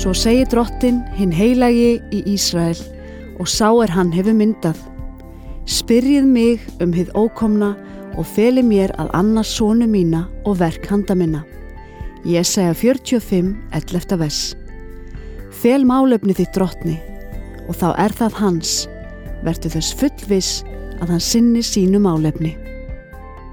Svo segir Drottinn, hinn heilagi í Ísrael, og sá hann hefur myndað. Spyrjið mig hið ókomna og feli mér að annars sonu mína og verk handa minna. Jesaja 45, 11. vers. Fel málefni þitt Drottni, og þá það hans. Vertu þess fullviss að hann sinnir sínu málefni.